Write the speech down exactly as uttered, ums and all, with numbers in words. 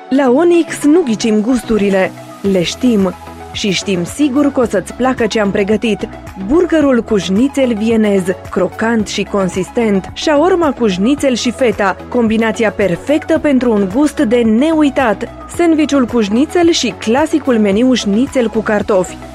La Onyx nu ghicim gusturile, le știm. Și știm sigur că o să-ți placă ce am pregătit. Burgerul cu șnițel vienez, crocant și consistent, shaorma cu șnițel și feta, combinația perfectă pentru un gust de neuitat, sandvișul cu șnițel și clasicul meniu șnițel cu cartofi.